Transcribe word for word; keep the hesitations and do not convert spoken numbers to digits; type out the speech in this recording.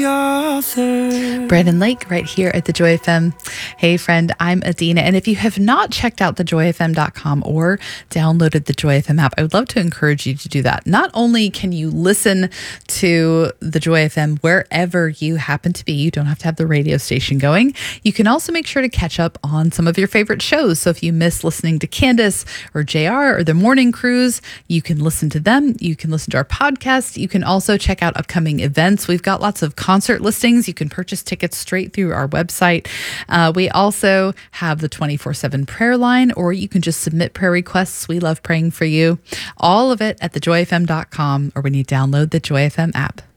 the author. Brandon Lake right here at the Joy F M. Hey friend, I'm Adina, and if you have not checked out the joy f m dot com or downloaded the Joy F M app, I would love to encourage you to do that. Not only can you listen to the Joy F M wherever you happen to be, you don't have to have the radio station going. You can also make sure to catch up on some of your favorite shows. So if you miss listening to Candace or J R or the Morning Cruise, you can listen to them. You can listen to our podcast. You can also check out upcoming events. We've got lots of concert listings. You can purchase tickets straight through our website. Uh, we also have the twenty-four seven prayer line, or you can just submit prayer requests. We love praying for you. All of it at the joy f m dot com, or when you download the Joy F M app.